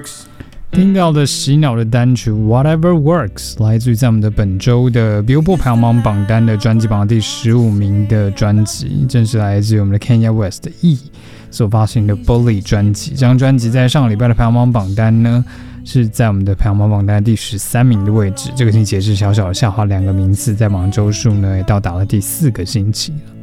Works。 听到的洗脑的单曲 Whatever Works 来自于在我们的本周的 Billboard 排行榜榜单的专辑榜第15名的专辑，正是来自于我们的 Kanye West 的 E 所发行的 Bully 专辑。这张专辑在上个礼拜的排行榜榜单呢，是在我们的排行榜榜单第13名的位置，这个星期也是小小的下滑2个名次，在榜周数呢也到达了第4个星期了。